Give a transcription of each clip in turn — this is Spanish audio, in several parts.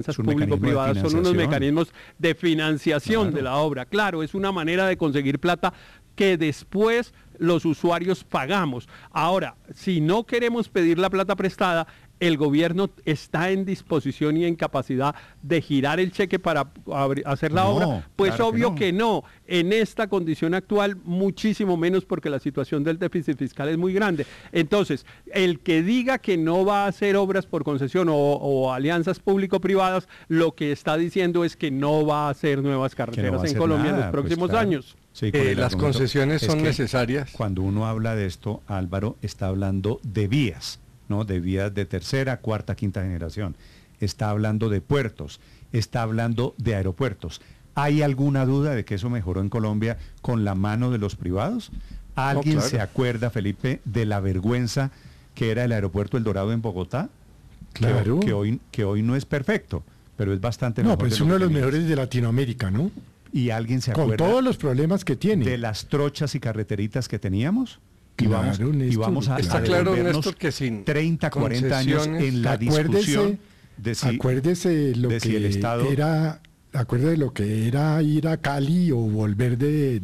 público-privadas son unos mecanismos de financiación de la obra. Claro, es una manera de conseguir plata que después los usuarios pagamos. Ahora, si no queremos pedir la plata prestada, el gobierno está en disposición y en capacidad de girar el cheque para hacer la obra, pues claro obvio que no. En esta condición actual, muchísimo menos, porque la situación del déficit fiscal es muy grande. Entonces, el que diga que no va a hacer obras por concesión o alianzas público-privadas, lo que está diciendo es que no va a hacer nuevas carreteras en Colombia en los próximos años. Sí, las concesiones son necesarias. Cuando uno habla de esto, Álvaro, está hablando de vías, ¿no? De vías de tercera, cuarta, quinta generación. Está hablando de puertos, está hablando de aeropuertos. ¿Hay alguna duda de que eso mejoró en Colombia con la mano de los privados? ¿Alguien se acuerda, Felipe, de la vergüenza que era el aeropuerto El Dorado en Bogotá? Claro. Que hoy no es perfecto, pero es bastante mejor. No, pues es uno de los mejores de Latinoamérica, ¿no? ¿Y alguien se acuerda? Con todos los problemas que tiene. De las trochas y carreteritas que teníamos. Claro, íbamos a está claro, Néstor, que sin 30, 40 años en la discusión de si, acuérdese lo que el Estado acuérdese lo que era ir a Cali o volver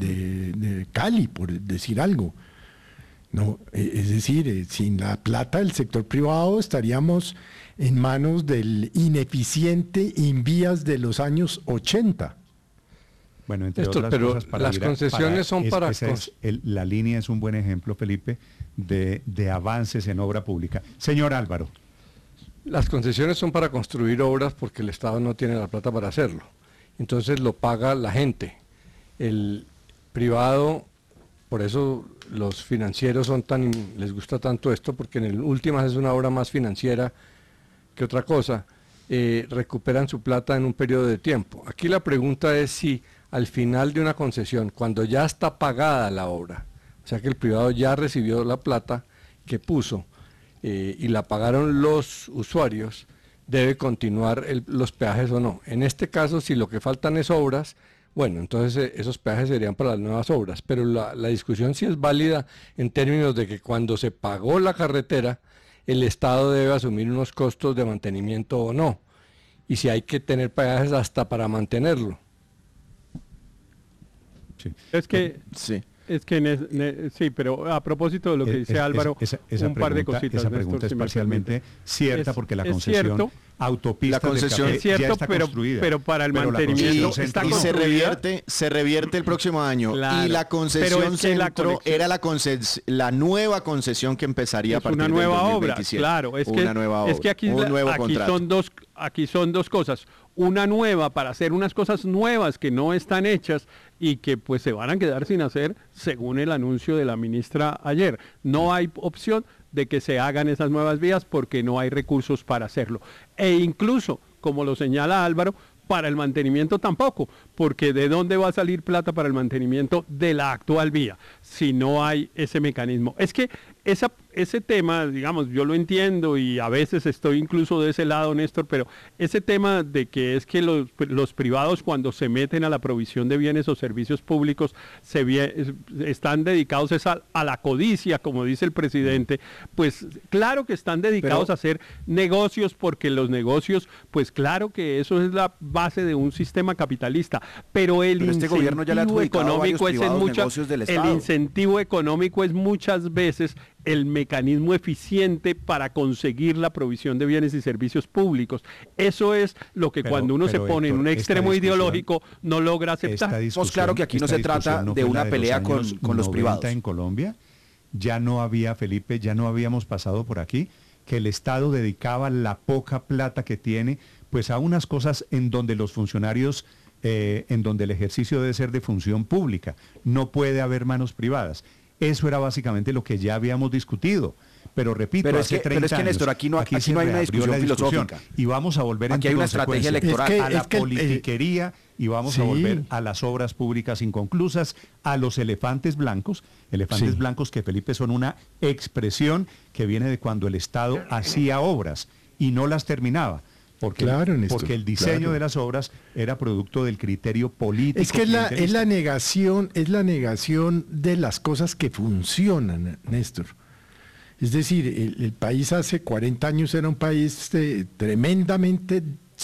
de Cali, por decir algo. No, es decir, sin la plata del sector privado estaríamos en manos del ineficiente Invías de los años 80. Bueno, entre otras cosas, para las concesiones son para... la línea es un buen ejemplo, Felipe, de avances en obra pública. Señor Álvaro. Las concesiones son para construir obras porque el Estado no tiene la plata para hacerlo. Entonces lo paga la gente. El privado, por eso los financieros les gusta tanto esto, porque en últimas es una obra más financiera que otra cosa. Recuperan su plata en un periodo de tiempo. Aquí la pregunta es si al final de una concesión, cuando ya está pagada la obra, o sea que el privado ya recibió la plata que puso y la pagaron los usuarios, debe continuar los peajes o no. En este caso, si lo que faltan es obras, bueno, entonces esos peajes serían para las nuevas obras, pero la discusión sí es válida en términos de que cuando se pagó la carretera, el Estado debe asumir unos costos de mantenimiento o no, y si hay que tener peajes hasta para mantenerlo. Sí. Sí, pero a propósito de lo que dice Álvaro, un par de cositas. Esa pregunta es parcialmente cierta porque la concesión autopista es cierto, ya está construida. Pero para el mantenimiento está construida. Y se revierte el próximo año. Claro, y la concesión centro era la nueva concesión que empezaría a partir del 2027. Claro, es que aquí son dos cosas. Una nueva para hacer unas cosas nuevas que no están hechas y que pues se van a quedar sin hacer según el anuncio de la ministra ayer. No hay opción de que se hagan esas nuevas vías porque no hay recursos para hacerlo. E incluso, como lo señala Álvaro, para el mantenimiento tampoco, porque ¿de dónde va a salir plata para el mantenimiento de la actual vía si no hay ese mecanismo? Es que ese tema, digamos, yo lo entiendo y a veces estoy incluso de ese lado, Néstor, pero ese tema de que es que los privados cuando se meten a la provisión de bienes o servicios públicos están dedicados a la codicia, como dice el presidente, pues claro que están dedicados a hacer negocios, porque los negocios, pues claro que eso es la base de un sistema capitalista, pero este gobierno ya le ha adjudicado económico el incentivo económico es muchas veces el mecanismo eficiente para conseguir la provisión de bienes y servicios públicos. Eso es lo que cuando uno se pone en un extremo ideológico no logra aceptar. Pues claro que aquí no se trata de una pelea con los privados. En Colombia ya no había, Felipe, ya no habíamos pasado por aquí, que el Estado dedicaba la poca plata que tiene pues a unas cosas en donde los funcionarios, en donde el ejercicio debe ser de función pública. No puede haber manos privadas. Eso era básicamente lo que ya habíamos discutido. Pero repito, hace 30 años, Néstor, aquí no hay una discusión filosófica. Y vamos a volver aquí hay una estrategia electoral a la politiquería y vamos a volver a las obras públicas inconclusas, a los elefantes blancos que, Felipe, son una expresión que viene de cuando el Estado hacía obras y no las terminaba. Porque el diseño de las obras era producto del criterio político. Es que es la negación de las cosas que funcionan, Néstor. Es decir, el país hace 40 años era un país tremendamente